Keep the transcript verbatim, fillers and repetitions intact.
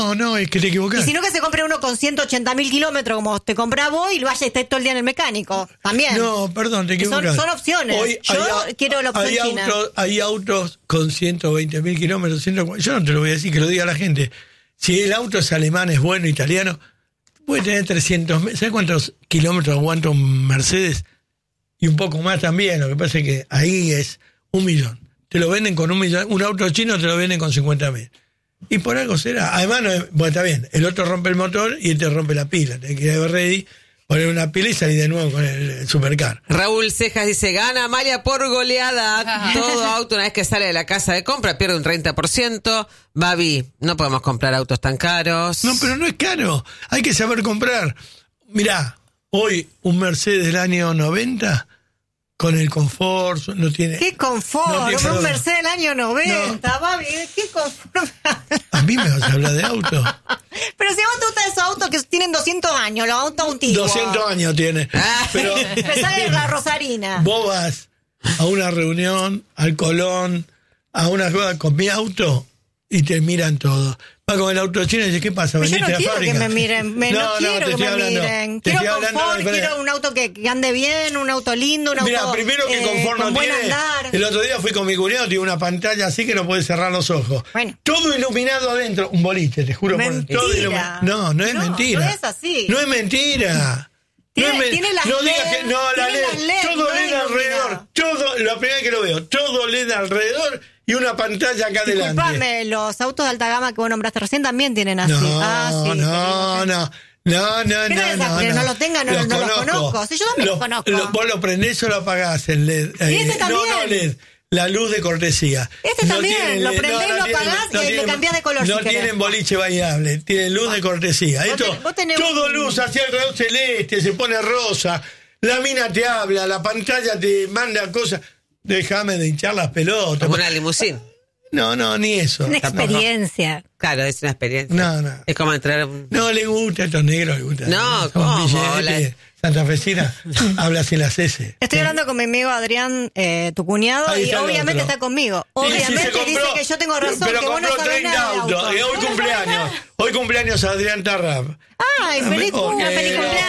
No, no, es que te equivocás. Y si no, que se compre uno con ciento ochenta mil kilómetros, como te comprás vos, y lo vaya a estar todo el día en el mecánico. También. No, perdón, te equivocás. Son, son opciones. Hoy Yo hay, quiero la opción hay china. Autos, hay autos con ciento veinte mil kilómetros. ciento cuarenta. Yo no te lo voy a decir, que lo diga la gente. Si el auto es alemán, es bueno, italiano, puede tener trescientos mil. ¿Sabes cuántos kilómetros aguanta un Mercedes? Y un poco más también. Lo que pasa es que ahí es un millón. Te lo venden con un millón. Un auto chino te lo venden con cincuenta mil. Y por algo será. Además, no es, bueno, está bien. El otro rompe el motor y este rompe la pila. Tenés que ir a ready, poner una pila y salir de nuevo con el, el supercar. Raúl Cejas dice, gana Amalia por goleada. Todo auto, una vez que sale de la casa de compra, pierde un treinta por ciento. Babi, no podemos comprar autos tan caros. No, pero no es caro. Hay que saber comprar. Mirá, hoy un Mercedes del año noventa... con el confort, no tiene... ¿Qué confort? No tiene, un perdón. Mercedes del año noventa, no. Babi, ¿qué confort? A mí me vas a hablar de auto. Pero si a vos te gustan esos autos que tienen doscientos años, los autos antiguos. doscientos años tiene. Pero me sale la Rosarina. Vos vas a una reunión, al Colón, a una cosa con mi auto y te miran todo. Va con el auto chino y dice, ¿qué pasa? Pero yo no ¿Veniste a la quiero fábrica? que me miren, me, no, no quiero que me hablando, miren. te Quiero estoy confort, hablando, quiero un auto que, que ande bien, un auto lindo, un auto Mira, primero que eh, confort no con buen tiene. andar. El otro día fui con mi cuñado, tiene una pantalla así que no puede cerrar los ojos. Bueno. Todo iluminado adentro. Un boliche, te juro. Mentira. Por, todo ilumi- no, no es No, mentira. no es así. No es mentira. Tiene- no es me- tiene las no L E D, digas que no, la tiene L E D, las L E D, todo no L E D es alrededor, iluminado. todo, la primera vez que lo veo, todo L E D alrededor y una pantalla acá adelante. Disculpame, los autos de alta gama que vos nombraste recién también tienen así. No, ah, sí, no, no. No, no, ¿Qué no, tenés no, a- que no. no lo tenga? No- no los conozco. Sí, yo también los conozco. Vos lo prendés o lo apagás el L E D. Y este Eh, no, también. no L E D. La luz de cortesía. Este No también, tienen lo L E D, prendés, lo tienen- apagás y le tienen- cambiás de color No si querés. tienen boliche bailable, tienen luz de cortesía. Vos Esto, ten- vos tenés todo un- luz hacia alrededor celeste, se pone rosa. La mina te habla, la pantalla te manda cosas. Déjame de hinchar las pelotas. Como una limusín. No, no, ni eso. Una No, experiencia. Claro, es una experiencia. No, no. Es como entrar a un... No le gusta a estos negros, le gusta. No, Son ¿cómo? billetes, santafesina, habla sin las S. Estoy hablando con mi amigo Adrián, eh, tu cuñado, Ahí y está el obviamente otro. está conmigo. Sí, sí, Obviamente se compró, dice que yo tengo razón, pero que vos no compró sabés treinta nada de autos. autos. Y hoy cumpleaños. Hoy cumpleaños Adrián Tarrap. Ay, feliz, Ok. una feliz cumpleaños.